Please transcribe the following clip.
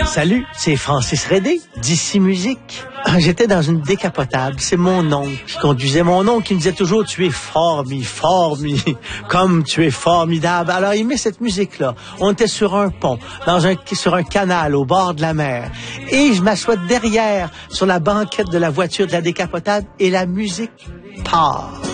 Salut, c'est Francis Redé, d'ici Musique. J'étais dans une décapotable. C'est mon oncle qui conduisait. Mon oncle qui me disait toujours, tu es comme tu es formidable. Alors, il met cette musique-là. On était sur un pont, sur un canal au bord de la mer. Et je m'assois derrière, sur la banquette de la voiture de la décapotable, et la musique part.